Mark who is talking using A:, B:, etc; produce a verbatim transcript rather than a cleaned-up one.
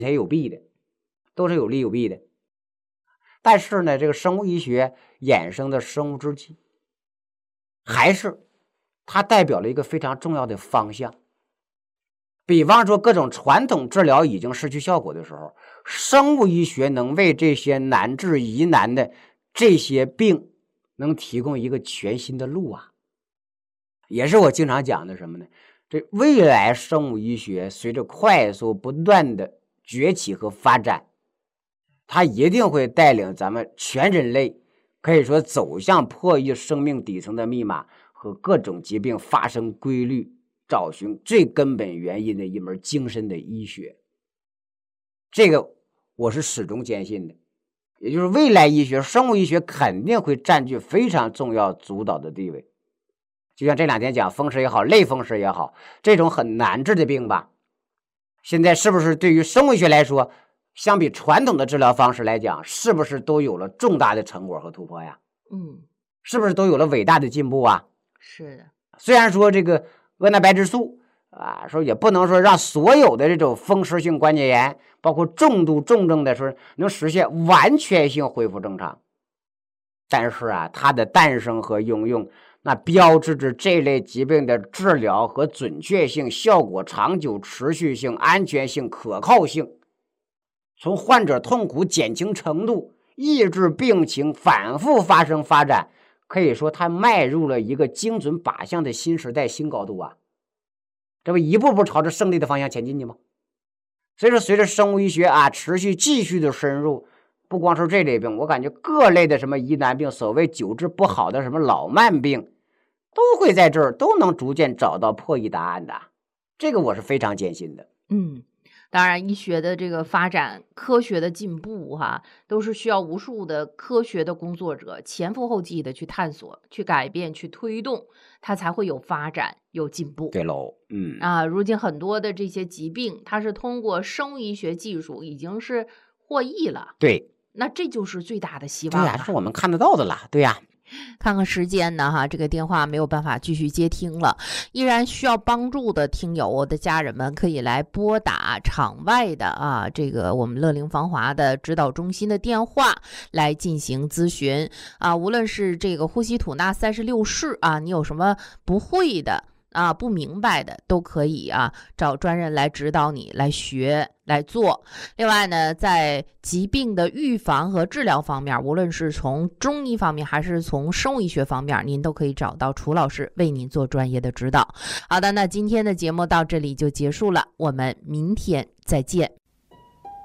A: 也有弊的，都是有利有弊的。但是呢，这个生物医学衍生的生物制剂，还是它代表了一个非常重要的方向。比方说各种传统治疗已经失去效果的时候，生物医学能为这些难治疑难的这些病能提供一个全新的路啊。也是我经常讲的什么呢？这未来生物医学随着快速不断的崛起和发展，它一定会带领咱们全人类可以说走向破译生命底层的密码和各种疾病发生规律，找寻最根本原因的一门精深的医学。这个我是始终坚信的，也就是未来医学生物医学肯定会占据非常重要主导的地位。就像这两天讲风湿也好，类风湿也好，这种很难治的病吧，现在是不是对于生物学来说，相比传统的治疗方式来讲，是不是都有了重大的成果和突破呀？
B: 嗯，
A: 是不是都有了伟大的进步啊？
B: 是的。
A: 虽然说这个鹅蛋白质素啊，说也不能说让所有的这种风湿性关节炎，包括重度重症的说能实现完全性恢复正常，但是啊，它的诞生和应用，那标志着这类疾病的治疗和准确性、效果长久、持续性、安全性、可靠性，从患者痛苦减轻程度、抑制病情反复发生发展，可以说它迈入了一个精准靶向的新时代新高度啊！这不一步步朝着胜利的方向前进去吗？所以说，随着生物医学啊持续继续的深入，不光是这类病，我感觉各类的什么疑难病，所谓久治不好的什么老慢病，都会在这儿都能逐渐找到破译答案的。这个我是非常坚信的。
B: 嗯。当然，医学的这个发展，科学的进步，哈，都是需要无数的科学的工作者前赴后继的去探索、去改变、去推动，它才会有发展、有进步。
A: 对喽，嗯
B: 啊，如今很多的这些疾病，它是通过生物医学技术已经是获益了。
A: 对，
B: 那这就是最大的希
A: 对呀、
B: 望了。
A: 这是我们看得到的了。对呀、
B: 看看时间呢，哈，这个电话没有办法继续接听了。依然需要帮助的听友，我的家人们可以来拨打场外的啊，这个我们乐龄防华的指导中心的电话来进行咨询啊。无论是这个呼吸吐纳三十六式啊，你有什么不会的啊，不明白的都可以啊，找专人来指导你来学来做。另外呢，在疾病的预防和治疗方面，无论是从中医方面还是从生物医学方面，您都可以找到楚老师为您做专业的指导。好的，那今天的节目到这里就结束了，我们明天再见。